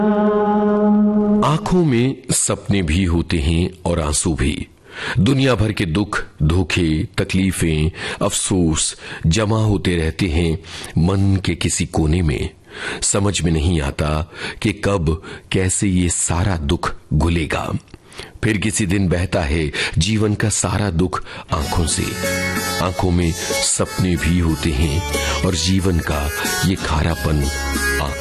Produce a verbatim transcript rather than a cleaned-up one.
आंखों में सपने भी होते हैं और आंसू भी। दुनिया भर के दुख, धोखे, तकलीफें, अफसोस जमा होते रहते हैं मन के किसी कोने में। समझ में नहीं आता कि कब कैसे ये सारा दुख घुलेगा। फिर किसी दिन बहता है जीवन का सारा दुख आंखों से। आंखों में सपने भी होते हैं और जीवन का ये खारापन आंखों